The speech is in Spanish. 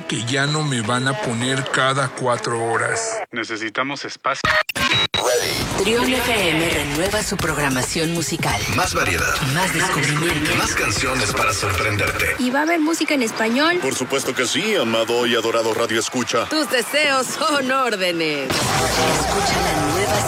que ya no me van a poner cada 4 horas. Necesitamos espacio. Trión FM renueva su programación musical. Más variedad. Más descubrimiento. Más canciones para sorprenderte. ¿Y va a haber música en español? Por supuesto que sí, amado y adorado Radio Escucha. Tus deseos son órdenes. Escucha la nueva